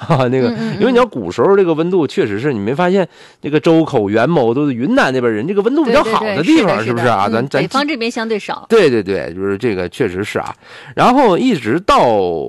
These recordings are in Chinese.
那个，因为你要古时候这个温度确实是你没发现，这个周口、元谋都是云南那边人，这个温度比较好的地方，是不是啊？咱北方这边相对少。 对，就是这个确实是啊。然后一直到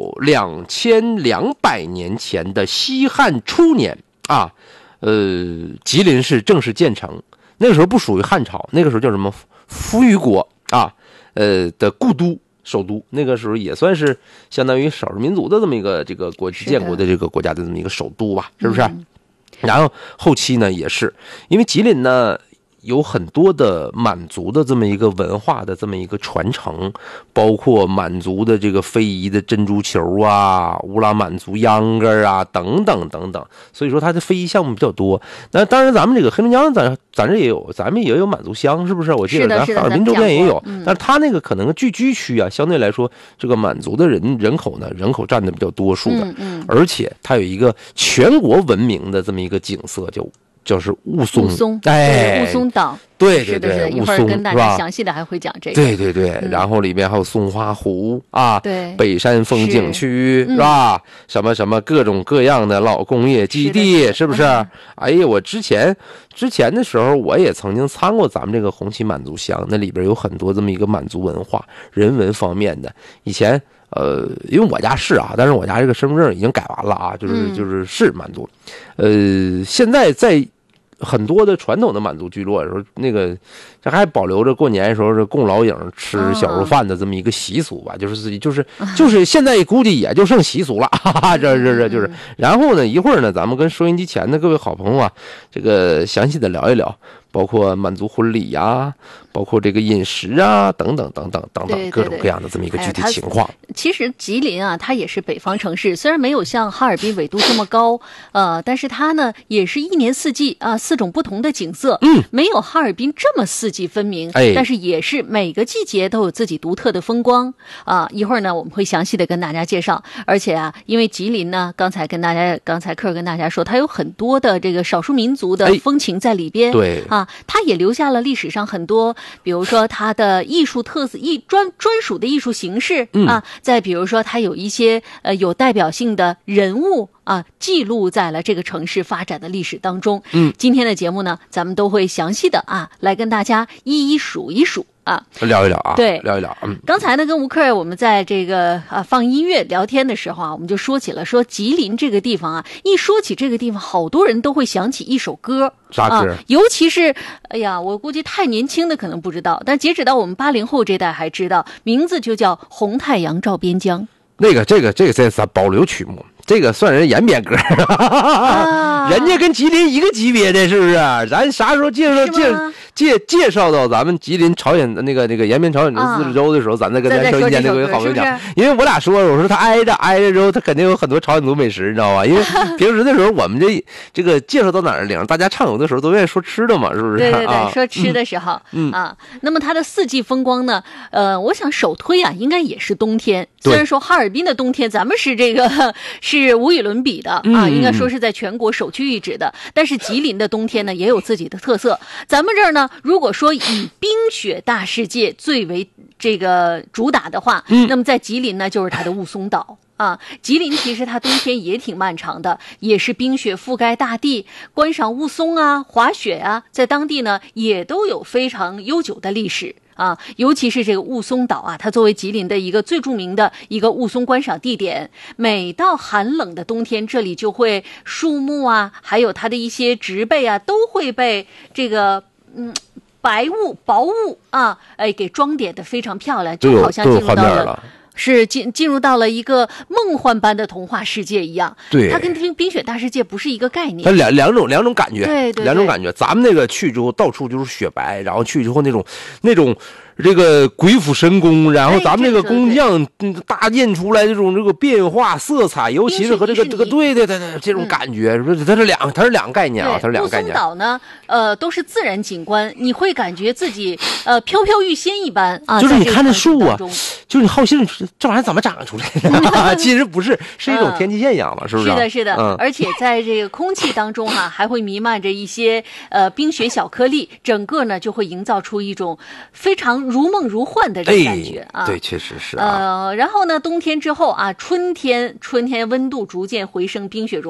2200年前的西汉初年啊，吉林市正式建成。那个时候不属于汉朝，那个时候叫什么扶余国啊，的故都首都，那个时候也算是相当于少数民族的这么一个这个建国的这个国家的这么一个首都吧，是不是？然后后期呢，也是因为吉林呢有很多的满族的这么一个文化的这么一个传承，包括满族的这个非遗的珍珠球啊、乌拉满族秧歌啊等等等等，所以说它的非遗项目比较多。那当然咱们这个黑龙江咱这也有，咱们也有满族乡，是不是？我记得咱哈尔滨周边也有，但是它那个可能聚居区啊，相对来说这个满族的人口呢，人口占的比较多数的，而且它有一个全国闻名的这么一个景色，就是雾凇， 雾凇岛， 对， 一会儿跟大家详细的还会讲这个， 对，然后里面还有松花湖啊， 对， 北山风景区是吧？什么各种各样的老工业基地，是不是？哎呀，我之前的时候，我也曾经参过咱们这个红旗满族乡，那里边有很多这么一个满族文化、人文方面的。以前因为我家是啊，但是我家这个身份证已经改完了啊，就是满族。现在在很多的传统的满族聚落的时候，那个这还保留着过年的时候是供老影吃小肉饭的这么一个习俗吧，就是现在估计也就剩习俗了，哈哈，这就是。然后呢，一会儿呢，咱们跟收音机前的各位好朋友啊，这个详细的聊一聊。包括满族婚礼呀，包括这个饮食啊，等等各种各样的这么一个具体情况。 其实吉林啊，它也是北方城市，虽然没有像哈尔滨纬度这么高，但是它呢也是一年四季啊4种不同的景色，没有哈尔滨这么四季分明，但是也是每个季节都有自己独特的风光啊。一会儿呢我们会详细的跟大家介绍，而且啊，因为吉林呢，刚才克儿跟大家说，它有很多的这个少数民族的风情在里边， 对啊。它也留下了历史上很多，比如说它的艺术特色、专属的艺术形式啊，再比如说它有一些有代表性的人物啊，记录在了这个城市发展的历史当中。今天的节目呢，咱们都会详细的来跟大家一一数一数。 聊一聊啊， 对， 聊一聊。 刚才呢，跟吴克我们在这个放音乐聊天的时候啊，我们就说起了吉林这个地方啊，一说起这个地方，好多人都会想起一首歌。 啥歌？ 尤其是我估计太年轻的可能不知道，但截止到我们80后这代还知道，名字就叫《红太阳照边疆》。 这个在咱保留曲目，这个算人延边歌，人家跟吉林一个级别的，是不是？咱啥时候介绍到咱们吉林朝鲜的那个延边朝鲜族自治州的时候，咱再跟咱收音间那位好朋友讲，因为我俩说他挨着之后，他肯定有很多朝鲜族美食，你知道吧？因为平时的时候我们这个介绍到哪儿领大家畅游的时候都愿意说吃的嘛，是不是？ 对，说吃的时候那么它的四季风光呢，我想首推应该也是冬天。虽然说哈尔滨的冬天咱们是无与伦比的应该说是在全国首屈一指的，但是吉林的冬天呢也有自己的特色。咱们这儿呢，如果说以冰雪大世界最为这个主打的话，那么在吉林呢就是它的雾凇岛。吉林其实它冬天也挺漫长的，也是冰雪覆盖大地，观赏雾凇啊、滑雪啊，在当地呢也都有非常悠久的历史。尤其是这个雾凇岛它作为吉林的一个最著名的一个雾凇观赏地点，每到寒冷的冬天，这里就会树木还有它的一些植被都会被这个薄雾给装点的非常漂亮，就好像进入到了一个梦幻般的童话世界一样。 对， 它跟冰雪大世界不是一个概念， 它两种感觉， 对， 两种感觉。咱们那个去之后到处就是雪白，然后去之后那种这个鬼斧神工，然后咱们这个工匠搭建出来这个变化色彩，尤其是和这个对这种感觉，它是两个概念它是两个概念。 雾凇岛呢都是自然景观，你会感觉自己飘飘欲仙一般就是你看这树就是你好奇这玩意儿怎么长出来的其实不是一种天气现象嘛，是不是？ 是的而且在这个空气当中还会弥漫着一些冰雪小颗粒，整个呢就会营造出一种非常如梦如幻的这种感觉对，确实是然后呢，冬天之后春天温度逐渐回升，冰雪融